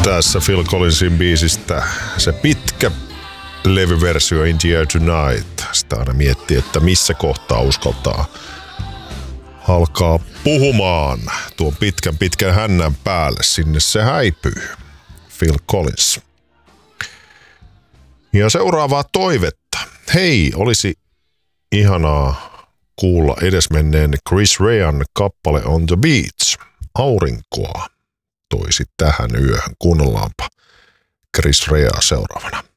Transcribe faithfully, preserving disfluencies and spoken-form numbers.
Tässä Phil Collinsin biisistä se pitkä levyversio In the Air Tonight. Sitä aina miettii, että missä kohtaa uskaltaa alkaa puhumaan tuon pitkän pitkän hännän päälle. Sinne se häipyy. Phil Collins. Ja seuraavaa toivetta. Hei, olisi ihanaa kuulla edesmenneen Chris Rean kappale On the Beach. Aurinkoa toisi tähän yöhön. Kuunnellaanpa Chris Rea seuraavana.